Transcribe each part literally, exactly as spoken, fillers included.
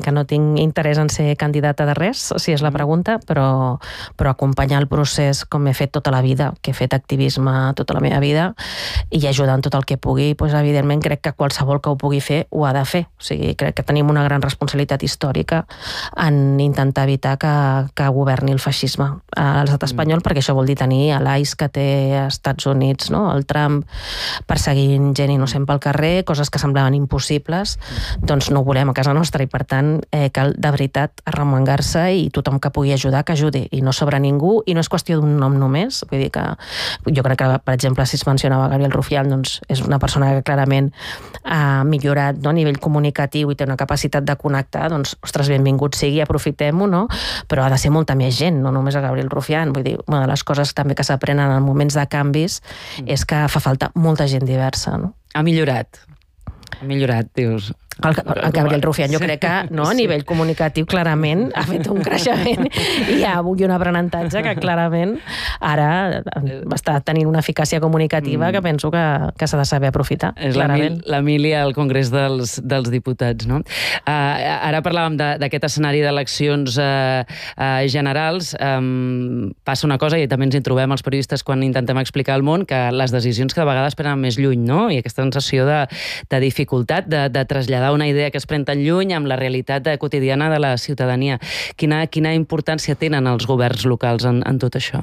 que no tinc interès en ser candidata de res, si és la pregunta, però, però acompanyar el procés com he fet tota la vida, que he fet activisme tota la meva vida, i ajudar en tot el que pugui, doncs, evidentment crec que qualsevol que ho pugui fer ho ha de fer. O sigui, crec que tenim una gran responsabilitat històrica en intentar evitar que, que governi el feixisme a l'estat espanyol, mm. perquè això vol dir tenir l'A I S que té als Estats Units, no? El Trump perseguint gent innocent pel carrer, coses que semblaven impossibles, doncs no ho volem a casa nostra, i per tant eh, cal de veritat arremangar-se, i tothom que pugui ajudar, que ajudi, i no sobre ningú, i no és qüestió d'un nom només. Vull dir que jo crec que, per exemple, si es mencionava Gabriel Rufián, doncs és una persona que clarament ha millorat, no, a nivell comunicatiu i té una capacitat de connectar, doncs, ostres, benvingut sigui, aprofitem-ho, no? Però ha de ser molta més gent, no només a Gabriel Rufián. Vull dir, una de les coses també que s'aprenen en moments de canvis mm. és que fa falta molta gent diversa, no? Ha millorat. Ha millorat, dius. El, el Gabriel Rufián, jo crec que no, a nivell comunicatiu clarament ha fet un creixement i hi ha avui un aprenentatge que clarament ara està tenint una eficàcia comunicativa que penso que, que s'ha de saber aprofitar. És l'Emília al Congrés dels, dels Diputats, no? Uh, ara parlàvem d'aquest escenari d'eleccions uh, uh, generals. Um, passa una cosa, i també ens hi trobem els periodistes quan intentem explicar al món, que les decisions cada vegada es prenen més lluny, no? I aquesta sensació de, de dificultat de, de traslladar una idea que es pren tan lluny amb la realitat quotidiana de la ciutadania. Quina, quina importància tenen els governs locals en, en tot això?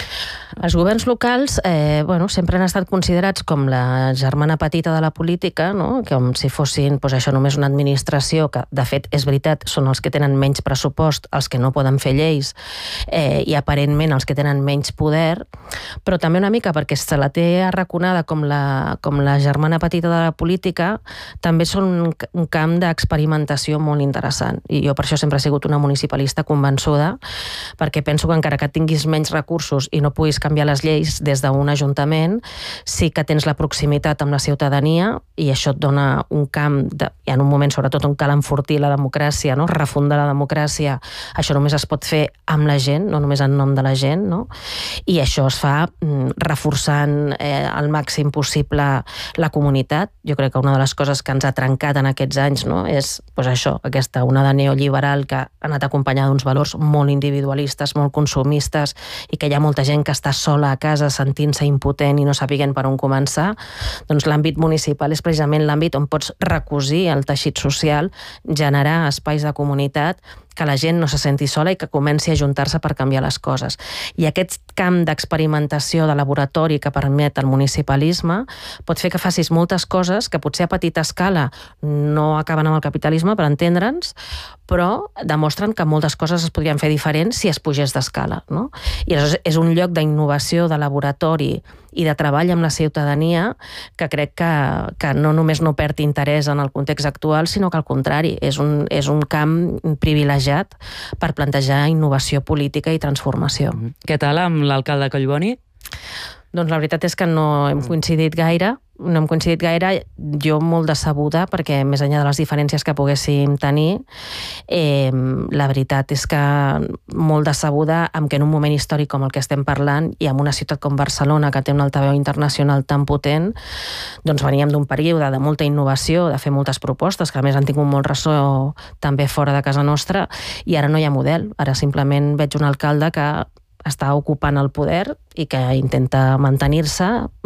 Els governs locals eh, bueno, sempre han estat considerats com la germana petita de la política, no? Com si fossin doncs, això només una administració, que de fet és veritat, són els que tenen menys pressupost, els que no poden fer lleis eh, i aparentment els que tenen menys poder, però també una mica perquè se la té arraconada com la, com la germana petita de la política, també són un, un camp d'experimentació molt interessant, i jo per això sempre he sigut una municipalista convençuda, perquè penso que encara que tinguis menys recursos i no puguis canviar les lleis des d'un ajuntament, sí que tens la proximitat amb la ciutadania, i això et dona un camp, de, i en un moment sobretot on cal enfortir la democràcia, no? Refundar la democràcia, això només es pot fer amb la gent, no només en nom de la gent, no? I això es fa mm, reforçant eh, al màxim possible la comunitat. Jo crec que una de les coses que ens ha trencat en aquests anys, no? És pues això, aquesta onada neoliberal que ha anat acompanyada d'uns valors molt individualistes, molt consumistes, i que hi ha molta gent que està sola a casa sentint-se impotent i no sabent per on començar. Doncs l'àmbit municipal és precisament l'àmbit on pots recosir el teixit social, generar espais de comunitat, que la gent no se senti sola i que comenci a juntar-se per canviar les coses. I aquest camp d'experimentació de laboratori que permet el municipalisme pot fer que facis moltes coses que potser a petita escala no acaben amb el capitalisme, per entendre'ns, però demostren que moltes coses es podrien fer diferents si es pugés d'escala, no? I aleshores és un lloc d'innovació, de laboratori i de treball amb la ciutadania que crec que, que no només no perd interès en el context actual, sinó que al contrari, és un, és un camp privilegiat per plantejar innovació política i transformació. Què tal amb l'alcalde Collboni? Doncs la veritat és que no hem coincidit gaire, no hem coincidit gaire, jo molt decebuda, perquè més enllà de les diferències que poguéssim tenir, eh, la veritat és que molt decebuda amb que en un moment històric com el que estem parlant, i en una ciutat com Barcelona, que té un altaveu internacional tan potent, doncs veníem d'un període de molta innovació, de fer moltes propostes, que a més han tingut molt ressò també fora de casa nostra, i ara no hi ha model. Ara simplement veig un alcalde que està ocupant el poder i que intenta mantenir-se,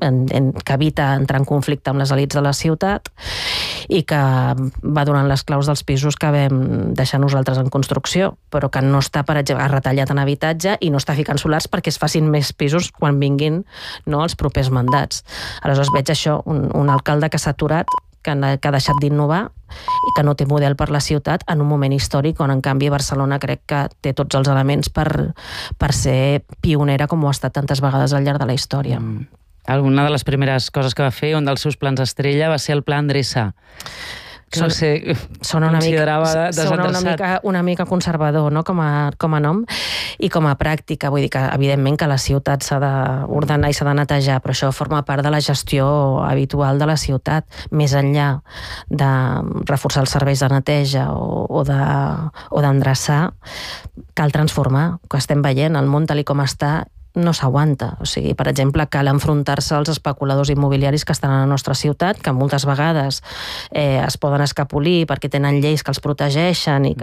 que evita entrar en conflicte amb les elits de la ciutat, i que va donant les claus dels pisos que vam deixar nosaltres en construcció, però que no està, per exemple, retallat en habitatge i no està ficant solars perquè es facin més pisos quan vinguin, no, els propers mandats. Aleshores veig això, un, un alcalde que s'ha aturat, que ha deixat d'innovar i que no té model per la ciutat en un moment històric on, en canvi, Barcelona crec que té tots els elements per, per ser pionera, com ho ha estat tantes vegades al llarg de la història. Mm. Alguna de les primeres coses que va fer, un dels seus plans estrella, va ser el Pla Endreça. Són, ser, són una, mica, són una, mica, una mica conservador, no? com, a, com a nom i com a pràctica. Vull dir que, evidentment, que la ciutat s'ha d'ordenar i s'ha de netejar, però això forma part de la gestió habitual de la ciutat. Més enllà de reforçar els serveis de neteja o, o d'endreçar, cal transformar. Que estem veient el món tal i com està, no s'aguanta. O sigui, per exemple, cal enfrontar-se als especuladors immobiliaris que estan a la nostra ciutat, que moltes vegades eh, es poden escapolir perquè tenen lleis que els protegeixen i que